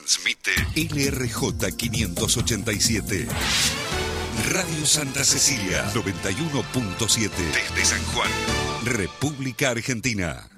Transmite LRJ 587. Radio Santa Cecilia 91.7 desde San Juan, República Argentina.